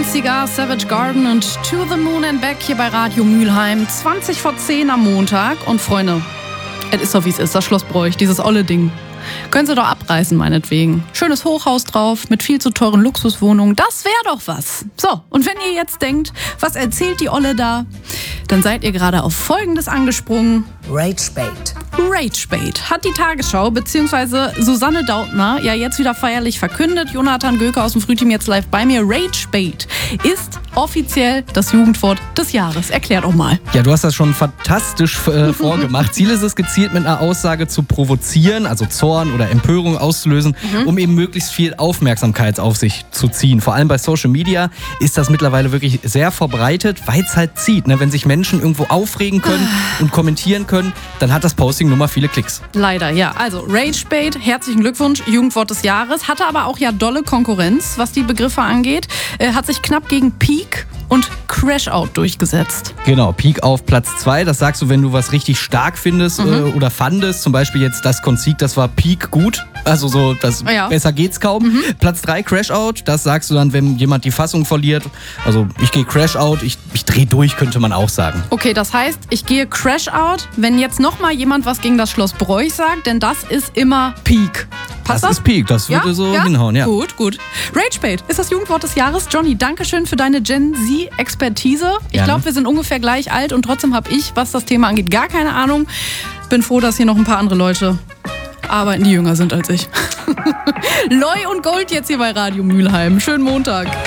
Cigar, Savage Garden und To the Moon and Back hier bei Radio Mülheim. 20 vor 10 am Montag. Und Freunde, es ist doch wie es ist, das Schloss Broich, dieses olle Ding. Können Sie doch abreißen, meinetwegen. Schönes Hochhaus drauf, mit viel zu teuren Luxuswohnungen. Das wäre doch was. So, und wenn ihr jetzt denkt, was erzählt die Olle da? Dann seid ihr gerade auf Folgendes angesprungen. Ragebait. Ragebait hat die Tagesschau bzw. Susanne Dautner ja jetzt wieder feierlich verkündet. Jonathan Göke aus dem Frühteam jetzt live bei mir. Ragebait ist offiziell das Jugendwort des Jahres. Erklär doch mal. Ja, du hast das schon fantastisch vorgemacht. Ziel ist es, gezielt mit einer Aussage zu provozieren, also Zorn oder Empörung auszulösen, um eben möglichst viel Aufmerksamkeit auf sich zu ziehen. Vor allem bei Social Media ist das mittlerweile wirklich sehr verbreitet, weil es halt zieht. Ne? Wenn sich Menschen irgendwo aufregen können und kommentieren können, dann hat das Posting nun mal viele Klicks. Leider, ja. Also Ragebait, herzlichen Glückwunsch, Jugendwort des Jahres. Hatte aber auch ja dolle Konkurrenz, was die Begriffe angeht. Hat sich knapp gegen Peak und Crashout durchgesetzt. Genau, Peak auf Platz 2. Das sagst du, wenn du was richtig stark findest oder fandest. Zum Beispiel jetzt das Konzig, das war Peak gut. Also so, das besser geht's kaum. Platz 3, Crashout. Das sagst du dann, wenn jemand die Fassung verliert. Also ich gehe Crashout, ich dreh durch, könnte man auch sagen. Okay, das heißt, ich gehe Crashout, wenn jetzt nochmal jemand was gegen das Schloss Broich sagt, denn das ist immer Peak. Passt das? Das ist Peak, das würde so hinhauen, ja. Gut. Ragebait ist das Jugendwort des Jahres. Johnny, dankeschön für deine Gen Z-Expertise. Ich glaube, wir sind ungefähr gleich alt und trotzdem habe ich, was das Thema angeht, gar keine Ahnung. Bin froh, dass hier noch ein paar andere Leute arbeiten, die jünger sind als ich. Loi und Gold jetzt hier bei Radio Mülheim. Schönen Montag.